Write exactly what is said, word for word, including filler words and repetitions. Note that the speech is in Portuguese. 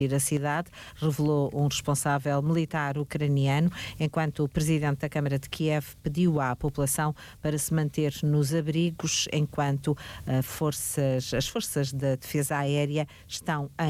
a cidade, revelou um responsável militar ucraniano, enquanto o presidente da Câmara de Kiev pediu à população para se manter nos abrigos enquanto uh, forças, as forças da defesa aérea estão em